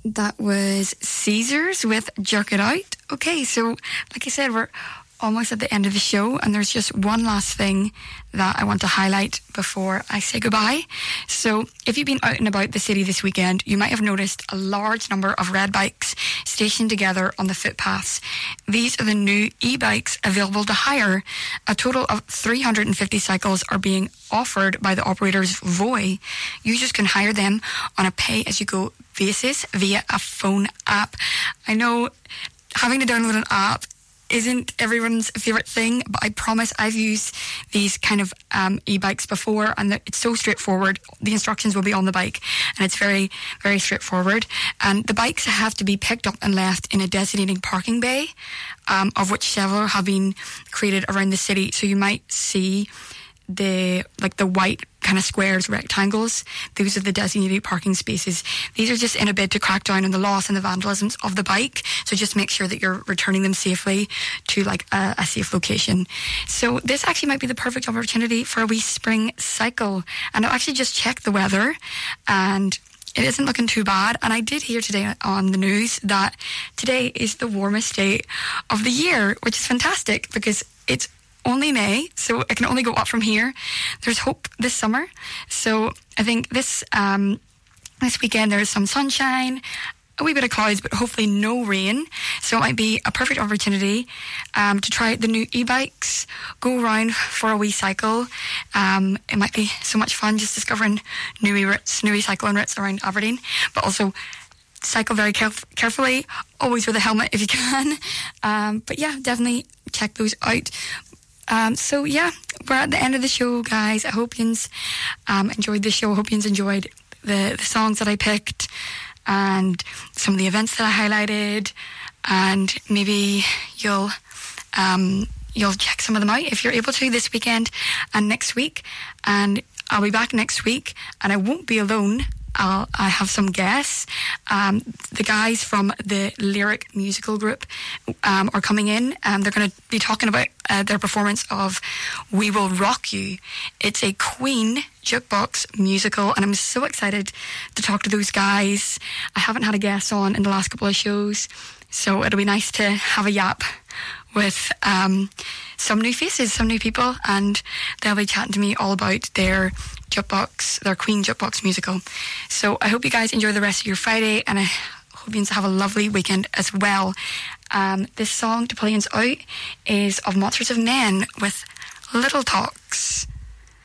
That was Caesars with Jerk It Out. Okay, so like I said, we're almost at the end of the show, and there's just one last thing that I want to highlight before I say goodbye. So if you've been out and about the city this weekend, you might have noticed a large number of red bikes stationed together on the footpaths. These are the new e-bikes available to hire. A total of 350 cycles are being offered by the operators Voi. Users can hire them on a pay-as-you-go basis via a phone app. I know having to download an app isn't everyone's favourite thing, but I promise I've used these kind of e-bikes before, and it's so straightforward. The instructions will be on the bike, and it's very, very straightforward. And the bikes have to be picked up and left in a designated parking bay, of which several have been created around the city. So you might see the white kind of squares, rectangles. Those are the designated parking spaces. These are just in a bid to crack down on the loss and the vandalisms of the bike. So just make sure that you're returning them safely to like a safe location. So this actually might be the perfect opportunity for a wee spring cycle. And I'll actually just check the weather, and it isn't looking too bad. And I did hear today on the news that today is the warmest day of the year, which is fantastic because it's only May, so it can only go up from here. There's hope this summer. So I think this weekend there's some sunshine, a wee bit of clouds, but hopefully no rain. So it might be a perfect opportunity to try the new e-bikes, go around for a wee cycle. It might be so much fun just discovering new cycling routes around Aberdeen, but also cycle very carefully. Always wear the helmet if you can. But yeah, definitely check those out. So yeah, we're at the end of the show, guys. I hope you enjoyed the show. I hope you enjoyed the songs that I picked and some of the events that I highlighted, and maybe you'll check some of them out if you're able to this weekend and next week. And I'll be back next week, and I won't be alone. I have some guests. The guys from the Lyric musical group are coming in. They're going to be talking about their performance of We Will Rock You. It's a Queen jukebox musical, and I'm so excited to talk to those guys. I haven't had a guest on in the last couple of shows, so it'll be nice to have a yap with some new faces, some new people, and they'll be chatting to me all about their Queen jukebox musical. So I hope you guys enjoy the rest of your Friday, and I hope you have a lovely weekend as well. This song to play us out is of Monsters of Men with Little Talks.